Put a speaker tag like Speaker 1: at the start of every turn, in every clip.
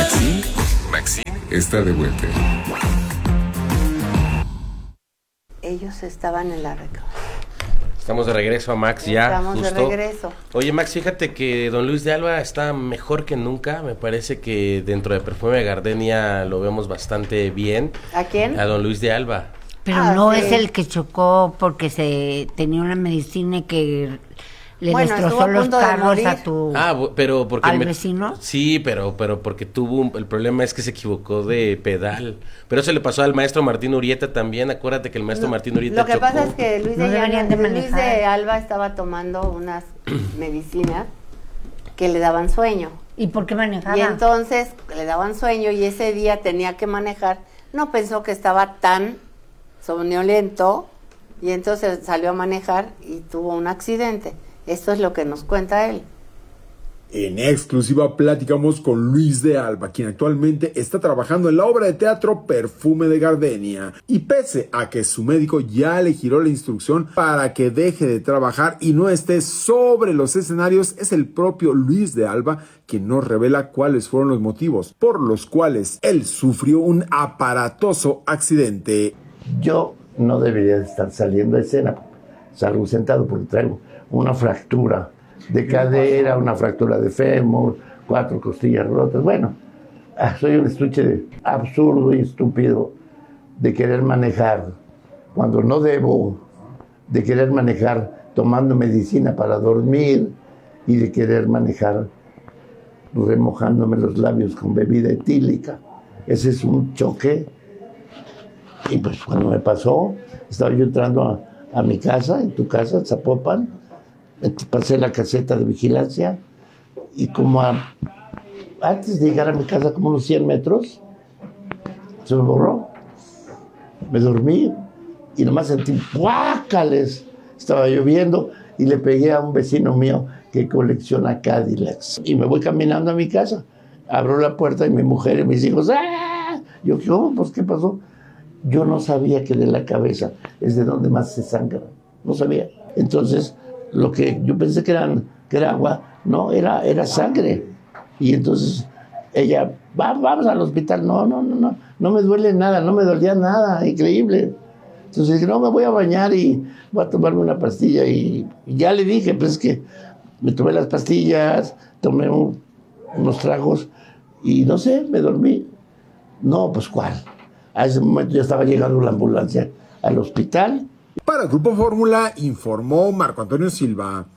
Speaker 1: Maxine está de vuelta.
Speaker 2: Ellos estaban en la recámara.
Speaker 3: Estamos de regreso a Max ya.
Speaker 2: Estamos
Speaker 3: justo.
Speaker 2: de regreso.
Speaker 3: Oye, Max, fíjate que don Luis de Alba está mejor que nunca. Me parece que dentro de Perfume de Gardenia lo vemos bastante bien.
Speaker 2: ¿A quién?
Speaker 3: A don Luis de Alba.
Speaker 4: Pero no es el que chocó porque se tenía una medicina que le destrozó los carros a tu
Speaker 3: pero porque
Speaker 4: al vecino.
Speaker 3: Sí, pero porque el problema es que se equivocó de pedal. Pero eso le pasó al maestro Martín Urieta también. Acuérdate que el maestro Martín Urieta
Speaker 2: Lo que
Speaker 3: chocó.
Speaker 2: pasa es que Luis
Speaker 4: de
Speaker 2: Luis de Alba estaba tomando unas medicinas que le daban sueño.
Speaker 4: ¿Y por qué manejaba?
Speaker 2: Y entonces le daban sueño y ese día tenía que manejar. No pensó que estaba tan somnoliento y entonces salió a manejar y tuvo un accidente. Esto es lo que nos cuenta él.
Speaker 5: En exclusiva platicamos con Luis de Alba, quien actualmente está trabajando en la obra de teatro Perfume de Gardenia. Y pese a que su médico ya le giró la instrucción para que deje de trabajar y no esté sobre los escenarios, es el propio Luis de Alba quien nos revela cuáles fueron los motivos por los cuales él sufrió un aparatoso accidente.
Speaker 6: Yo no debería estar saliendo a escena, salgo sentado porque traigo una fractura de cadera, una fractura de fémur, 4 costillas rotas. Bueno, soy un estuche absurdo y estúpido de querer manejar cuando no debo, de querer manejar tomando medicina para dormir y de querer manejar remojándome los labios con bebida etílica. Ese es un choque. Y pues cuando me pasó, estaba yo entrando a mi casa, en tu casa, en Zapopan, pasé la caseta de vigilancia y como antes de llegar a mi casa, como unos 100 metros, se me borró. Me dormí y nomás sentí ¡guácales! Estaba lloviendo y le pegué a un vecino mío que colecciona Cadillacs. Y me voy caminando a mi casa. Abro la puerta y mi mujer y mis hijos ¡ah! Yo, ¿cómo? Pues, ¿qué pasó? Yo no sabía que de la cabeza es de donde más se sangra. No sabía. Entonces, lo que yo pensé que era agua, no, era sangre. Y entonces ella, vamos al hospital. No me duele nada, no me dolía nada, increíble. Entonces dije, no, me voy a bañar y voy a tomarme una pastilla. Y ya le dije, pues es que me tomé las pastillas, tomé unos tragos y no sé, me dormí. No, pues ¿cuál? A ese momento ya estaba llegando la ambulancia al hospital.
Speaker 5: Para el Grupo Fórmula informó Marco Antonio Silva.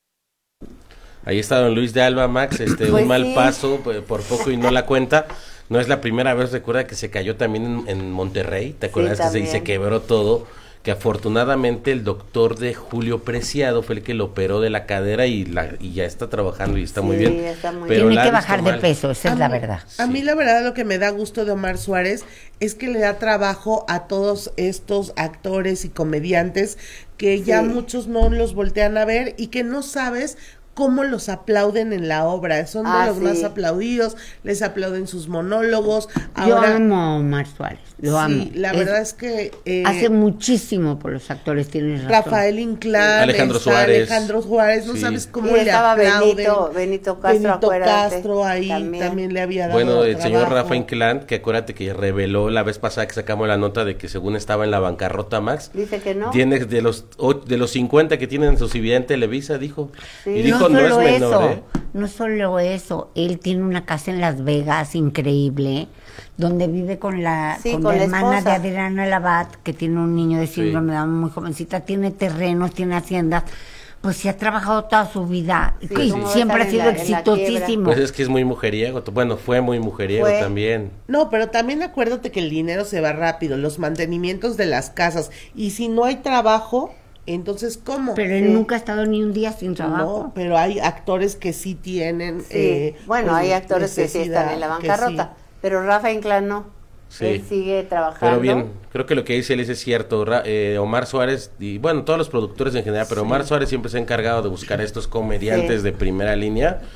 Speaker 3: Ahí está don Luis de Alba, Max,
Speaker 2: Pues
Speaker 3: un mal
Speaker 2: sí.
Speaker 3: paso, por poco y no la cuenta. No es la primera vez, recuerda que se cayó también en Monterrey, ¿te acuerdas que
Speaker 2: también.
Speaker 3: se quebró todo? Que afortunadamente el doctor de Julio Preciado fue el que lo operó de la cadera y ya está trabajando y está muy bien.
Speaker 2: Está muy
Speaker 3: Pero
Speaker 4: Tiene
Speaker 3: la
Speaker 4: que
Speaker 3: ha visto
Speaker 4: bajar de
Speaker 3: mal.
Speaker 4: peso, esa es la verdad.
Speaker 7: A mí la verdad lo que me da gusto de Omar Suárez es que le da trabajo a todos estos actores y comediantes que ya muchos no los voltean a ver y que no sabes cómo los aplauden en la obra. Son de los más aplaudidos, les aplauden sus monólogos.
Speaker 4: Yo
Speaker 7: Ahora,
Speaker 4: amo a Omar Suárez, lo amo.
Speaker 7: la verdad es que
Speaker 4: hace muchísimo por los actores, tienes razón.
Speaker 7: Rafael Inclán,
Speaker 3: Alejandro
Speaker 7: está
Speaker 3: Suárez.
Speaker 7: Alejandro Suárez, no
Speaker 3: Sí.
Speaker 7: sabes cómo
Speaker 2: Y
Speaker 7: le
Speaker 2: estaba
Speaker 7: aplauden.
Speaker 2: Benito Castro, acuérdate.
Speaker 7: Castro ahí también le había dado
Speaker 3: Bueno, el señor
Speaker 7: trabajo.
Speaker 3: Rafa Inclán, que acuérdate que reveló la vez pasada que sacamos la nota de que según estaba en la bancarrota, Max.
Speaker 2: Dice que no.
Speaker 3: Tiene de los 50 que tienen su subida en Televisa, dijo.
Speaker 2: Sí.
Speaker 3: Y dijo, no es
Speaker 4: solo
Speaker 3: menor,
Speaker 4: eso,
Speaker 3: ¿eh?
Speaker 4: no solo eso, él tiene una casa en Las Vegas increíble, donde vive con la
Speaker 2: con la
Speaker 4: hermana
Speaker 2: esposa.
Speaker 4: de Adriana Labat, que tiene un niño de síndrome de Down muy jovencita, tiene terrenos, tiene haciendas, pues sí ha trabajado toda su vida y
Speaker 2: ¿cómo va a
Speaker 4: siempre ha
Speaker 2: estar
Speaker 4: sido
Speaker 2: en la
Speaker 4: exitosísimo.
Speaker 3: Pues es que es muy mujeriego. Bueno, fue muy mujeriego también.
Speaker 7: No, pero también acuérdate que el dinero se va rápido, los mantenimientos de las casas, y si no hay trabajo, entonces ¿cómo?
Speaker 4: Pero él nunca ha estado ni un día sin trabajo.
Speaker 7: No, pero hay actores que sí tienen.
Speaker 2: Bueno,
Speaker 7: pues,
Speaker 2: hay actores que sí están en la bancarrota, pero Rafa Inclán no.
Speaker 3: Sí.
Speaker 2: Él sigue trabajando.
Speaker 3: Pero bien, creo que lo que dice él es cierto. Omar Suárez, y bueno, todos los productores en general, pero Omar Suárez siempre se ha encargado de buscar a estos comediantes de primera línea.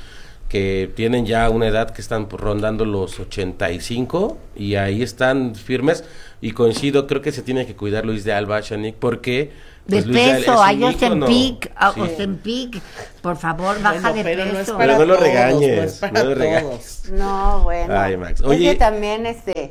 Speaker 3: que tienen ya una edad que están rondando los 85 y ahí están firmes, y coincido, creo que se tiene que cuidar Luis de Alba, Shanique, porque
Speaker 4: De
Speaker 3: pues, Luis de Alba
Speaker 4: peso,
Speaker 3: es un
Speaker 4: hay
Speaker 3: ícono.
Speaker 4: Ozempic, por favor, baja de
Speaker 7: pero no es
Speaker 4: peso.
Speaker 7: para
Speaker 3: Pero no lo
Speaker 7: todos,
Speaker 3: regañes,
Speaker 7: no es para
Speaker 3: no lo regañes.
Speaker 7: todos.
Speaker 2: No, bueno.
Speaker 3: Ay, Max.
Speaker 2: Es
Speaker 3: Oye.
Speaker 2: que también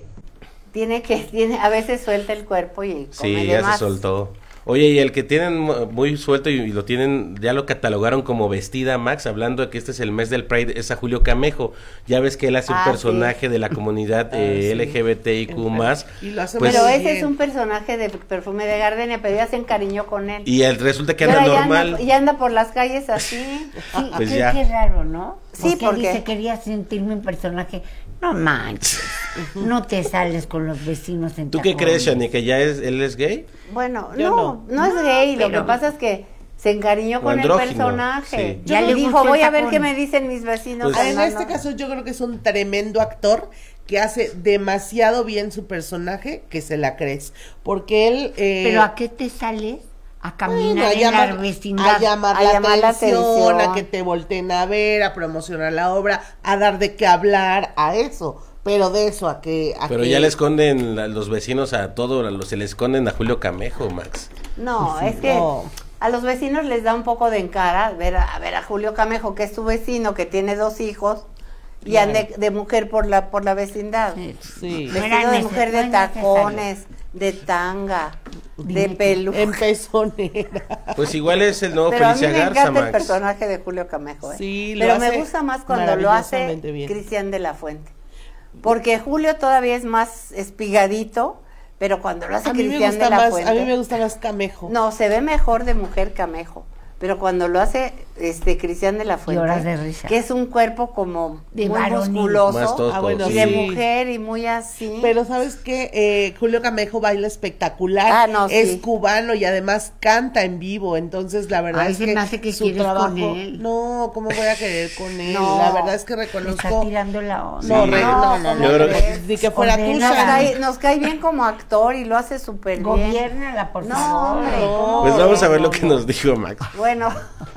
Speaker 2: tiene a veces suelta el cuerpo y come
Speaker 3: Sí,
Speaker 2: de
Speaker 3: ya
Speaker 2: más.
Speaker 3: se soltó. Oye, y el que tienen muy suelto y lo tienen, ya lo catalogaron como vestida, Max, hablando de que este es el mes del Pride, es a Julio Camejo. Ya ves que él hace un personaje
Speaker 2: sí.
Speaker 3: de la comunidad
Speaker 7: Sí.
Speaker 3: LGBTIQ+.
Speaker 7: Y lo hace
Speaker 3: Pues,
Speaker 2: Pero
Speaker 7: muy
Speaker 2: ese
Speaker 7: bien.
Speaker 2: es un personaje de Perfume de Gardenia, pero ya se encariñó con él.
Speaker 3: y resulta que
Speaker 2: Y
Speaker 3: anda
Speaker 2: ahora
Speaker 3: normal.
Speaker 2: ya anda por las calles así.
Speaker 4: Sí,
Speaker 3: Pues
Speaker 4: qué,
Speaker 3: ya.
Speaker 4: qué raro, ¿no?
Speaker 2: Sí,
Speaker 4: Porque
Speaker 2: porque-
Speaker 4: dice, quería sentirme un personaje. No manches, no te sales con los vecinos en
Speaker 3: ¿Tú qué
Speaker 4: tacones.
Speaker 3: crees, Shani, que ya él es gay?
Speaker 2: Bueno,
Speaker 7: Yo
Speaker 2: no es gay, lo
Speaker 4: pero-
Speaker 2: que pasa es que se encariñó
Speaker 3: O
Speaker 2: con el
Speaker 3: andrógino,
Speaker 2: personaje.
Speaker 3: sí.
Speaker 4: Ya
Speaker 2: Y
Speaker 4: le
Speaker 2: dijo,
Speaker 4: gustó el
Speaker 2: voy a ver
Speaker 4: tacón.
Speaker 2: qué me dicen mis vecinos.
Speaker 3: Pues-
Speaker 7: En
Speaker 2: andando".
Speaker 7: este caso yo creo que es un tremendo actor que hace demasiado bien su personaje, que se la crees, porque él
Speaker 4: ¿Pero a qué te sales? A
Speaker 7: bueno,
Speaker 4: caminar en la vecindad.
Speaker 7: a llamar,
Speaker 2: A
Speaker 7: la,
Speaker 2: llamar la
Speaker 7: atención,
Speaker 2: atención.
Speaker 7: a que te volteen a ver, a promocionar la obra, a dar de qué hablar, a eso, pero de eso a que
Speaker 3: Pero ya le esconden los vecinos a todo, se le esconden a Julio Camejo, Max.
Speaker 2: No, es que
Speaker 7: No.
Speaker 2: a los vecinos les da un poco de encara ver a Julio Camejo, que es tu vecino, que tiene 2 hijos, y
Speaker 7: Claro.
Speaker 2: ande de mujer por la vecindad.
Speaker 7: Sí.
Speaker 4: No era
Speaker 2: Vestido de
Speaker 4: nece-
Speaker 2: mujer
Speaker 4: no
Speaker 2: de
Speaker 4: es
Speaker 2: tacones, de tanga, de peluca.
Speaker 7: En pezonera.
Speaker 3: Pues igual es el nuevo
Speaker 2: Pero a mí
Speaker 3: Felicia
Speaker 2: me
Speaker 3: Garza,
Speaker 2: encanta el
Speaker 3: Max.
Speaker 2: personaje de Julio Camejo, ¿eh?
Speaker 7: Sí, lo
Speaker 2: pero me
Speaker 7: hace
Speaker 2: gusta más cuando lo hace
Speaker 7: maravillosamente bien.
Speaker 2: Cristian de la Fuente. Porque Julio todavía es más espigadito, pero cuando lo hace
Speaker 7: A mí me
Speaker 2: Cristian
Speaker 7: gusta
Speaker 2: de la
Speaker 7: más,
Speaker 2: Fuente.
Speaker 7: a mí me gusta más Camejo.
Speaker 2: No, se ve mejor de mujer Camejo. Pero cuando lo hace Cristian de la Fuente,
Speaker 4: Lloras de risa.
Speaker 2: que es un cuerpo como
Speaker 4: De
Speaker 2: muy
Speaker 4: varonil.
Speaker 2: musculoso,
Speaker 3: Más tosco,
Speaker 7: bueno,
Speaker 2: y
Speaker 3: sí.
Speaker 2: de
Speaker 7: sí.
Speaker 2: mujer y muy así.
Speaker 7: Pero ¿sabes qué? Julio Camejo baila espectacular,
Speaker 2: Ah, no,
Speaker 7: es
Speaker 2: sí.
Speaker 7: cubano y además canta en vivo, entonces la verdad
Speaker 4: Ay,
Speaker 7: es
Speaker 4: se
Speaker 7: que
Speaker 4: me hace que
Speaker 7: su
Speaker 4: quieres
Speaker 7: trabajo,
Speaker 4: con él.
Speaker 7: no, ¿cómo voy a querer con él?
Speaker 2: No.
Speaker 7: La verdad es que
Speaker 4: Le está
Speaker 7: reconozco,
Speaker 4: tirando la onda.
Speaker 7: no,
Speaker 3: Sí.
Speaker 7: no,
Speaker 3: Yo creo que-
Speaker 7: ni que fuera
Speaker 4: Ordena
Speaker 7: tuya.
Speaker 2: Nos cae bien como actor y lo hace súper bien.
Speaker 4: Gobiérnala, por
Speaker 2: No,
Speaker 4: favor.
Speaker 2: hombre,
Speaker 7: No.
Speaker 2: ¿cómo
Speaker 3: Pues vamos a ver
Speaker 2: no,
Speaker 3: lo que
Speaker 2: no.
Speaker 3: nos dijo Max.
Speaker 2: Bueno,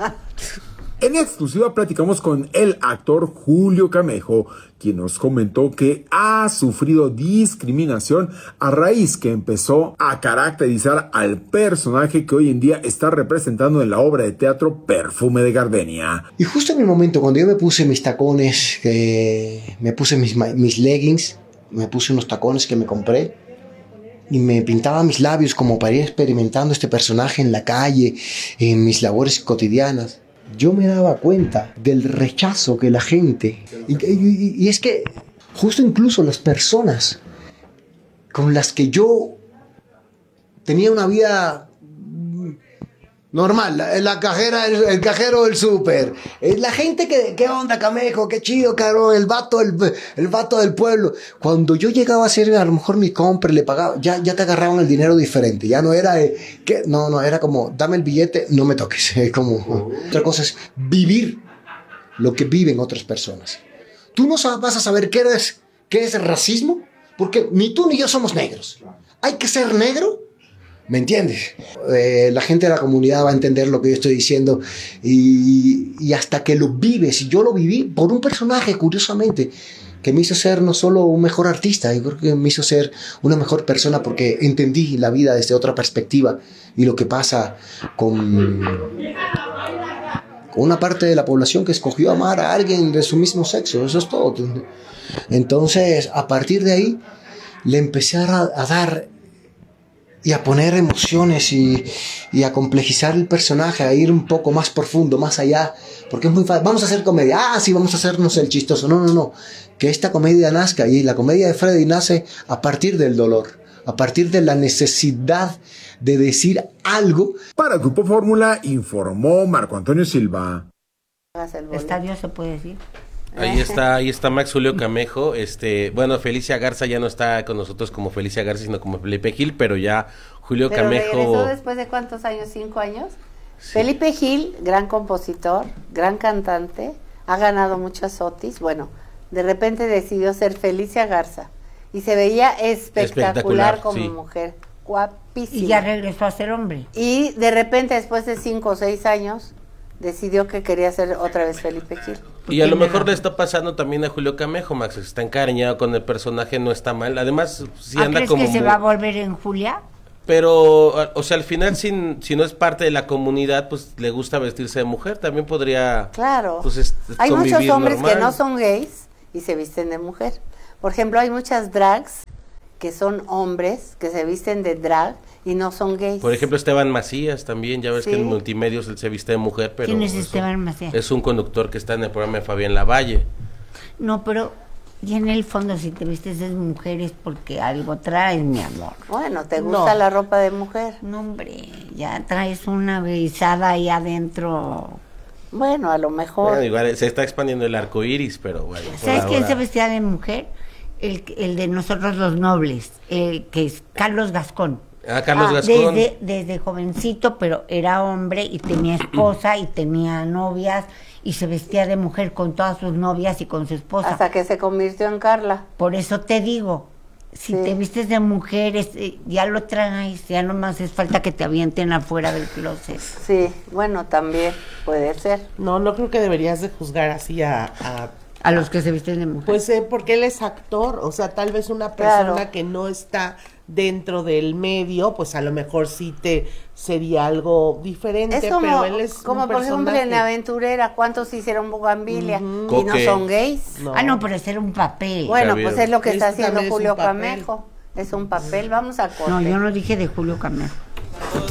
Speaker 5: En exclusiva platicamos con el actor Julio Camejo, quien nos comentó que ha sufrido discriminación a raíz que empezó a caracterizar al personaje que hoy en día está representando en la obra de teatro Perfume de Gardenia.
Speaker 1: Y justo en el momento cuando yo me puse mis tacones, me puse mis leggings, me puse unos tacones que me compré y me pintaba mis labios como para ir experimentando este personaje en la calle, en mis labores cotidianas, yo me daba cuenta del rechazo que la gente, y es que justo incluso las personas con las que yo tenía una vida normal, la cajera, el cajero del súper, la gente que, ¿qué onda, Camejo? Qué chido, cabrón, el vato del pueblo. Cuando yo llegaba a hacer a lo mejor mi compra, le pagaba, ya te agarraban el dinero diferente, ya no era, no, era como, dame el billete, no me toques, como, otra cosa es vivir lo que viven otras personas. Tú no vas a saber qué es racismo, porque ni tú ni yo somos negros. Hay que ser negro. ¿Me entiendes? La gente de la comunidad va a entender lo que yo estoy diciendo y hasta que lo vives, y yo lo viví por un personaje, curiosamente, que me hizo ser no solo un mejor artista, yo creo que me hizo ser una mejor persona porque entendí la vida desde otra perspectiva y lo que pasa con una parte de la población que escogió amar a alguien de su mismo sexo, eso es todo. Entonces, a partir de ahí, le empecé a dar y a poner emociones y a complejizar el personaje, a ir un poco más profundo, más allá, porque es muy fácil, vamos a hacer comedia, sí, vamos a hacernos el chistoso, no, que esta comedia nazca, y la comedia de Freddy nace a partir del dolor, a partir de la necesidad de decir algo.
Speaker 5: Para el Grupo Fórmula informó Marco Antonio Silva.
Speaker 2: hagas el boleto.
Speaker 4: Estadio se puede decir.
Speaker 3: Ahí está Max Julio Camejo. Bueno, Felicia Garza ya no está con nosotros como Felicia Garza, sino como Felipe Gil, pero ya Julio
Speaker 2: Pero
Speaker 3: Camejo.
Speaker 2: regresó después de ¿cuántos años? 5 años. Sí. Felipe Gil, gran compositor, gran cantante, ha ganado muchas Otis. Bueno, de repente decidió ser Felicia Garza y se veía espectacular como
Speaker 3: sí.
Speaker 2: mujer, guapísima.
Speaker 4: Y ya regresó a ser hombre.
Speaker 2: Y de repente, después de 5 o 6 años, decidió que quería ser otra vez Felipe Gil.
Speaker 3: Y a lo
Speaker 4: Tiene
Speaker 3: mejor le
Speaker 4: razón.
Speaker 3: está pasando también a Julio Camejo, Max, está encariñado con el personaje, no está mal. Además, sí anda
Speaker 4: ¿Crees
Speaker 3: como...
Speaker 4: que se va a volver en Julia?
Speaker 3: Pero, o sea, al final, si no es parte de la comunidad, pues le gusta vestirse de mujer, también podría...
Speaker 2: Claro.
Speaker 3: Pues,
Speaker 2: Hay muchos
Speaker 3: convivir
Speaker 2: hombres
Speaker 3: normal.
Speaker 2: que no son gays y se visten de mujer. Por ejemplo, hay muchas drags que son hombres que se visten de drag y no son gays.
Speaker 3: Por ejemplo, Esteban Macías también, ya ves
Speaker 2: Sí.
Speaker 3: que en Multimedios él se viste de mujer, pero...
Speaker 4: ¿Quién es
Speaker 3: eso-
Speaker 4: Esteban Macías?
Speaker 3: Es un conductor que está en el programa de Fabián Lavalle.
Speaker 4: No, pero y en el fondo si te vistes de mujer es porque algo traes, mi amor.
Speaker 2: Bueno, ¿te gusta
Speaker 7: No.
Speaker 2: la ropa de mujer?
Speaker 4: No, hombre, ya traes una guisada ahí adentro.
Speaker 2: Bueno, a lo mejor.
Speaker 3: Bueno, igual se está expandiendo el arco iris, pero bueno. por
Speaker 4: ¿Sabes quién
Speaker 3: ahora-
Speaker 4: se vestía de mujer? El de nosotros los nobles, que es Carlos Gascón.
Speaker 3: Ah, Carlos
Speaker 2: Ah,
Speaker 3: Gascón.
Speaker 4: Desde jovencito, pero era hombre y tenía esposa y tenía novias y se vestía de mujer con todas sus novias y con su esposa.
Speaker 2: Hasta que se convirtió en Carla.
Speaker 4: Por eso te digo, si
Speaker 2: Sí.
Speaker 4: te vistes de mujeres, ya lo traes, ya nomás es falta que te avienten afuera del closet.
Speaker 2: Sí, bueno, también puede ser.
Speaker 7: No, no creo que deberías de juzgar así
Speaker 4: A los que se visten de mujer.
Speaker 7: pues porque él es actor, o sea, tal vez una
Speaker 2: Claro.
Speaker 7: persona que no está dentro del medio, pues a lo mejor sí te sería algo diferente,
Speaker 2: Es como,
Speaker 7: pero él es
Speaker 2: como
Speaker 7: un
Speaker 2: por ejemplo
Speaker 7: personaje.
Speaker 2: en Aventurera, ¿cuántos hicieron bugambilia? Y no
Speaker 3: Coque.
Speaker 2: son gays.
Speaker 7: No.
Speaker 4: Ah, no, pero ese era un papel.
Speaker 2: Bueno,
Speaker 3: Javier.
Speaker 2: pues es lo que está
Speaker 7: Este
Speaker 2: haciendo
Speaker 7: también es un
Speaker 2: Julio
Speaker 7: papel.
Speaker 2: Camejo. Es un papel, vamos a corte.
Speaker 4: No, yo no dije de Julio Camejo.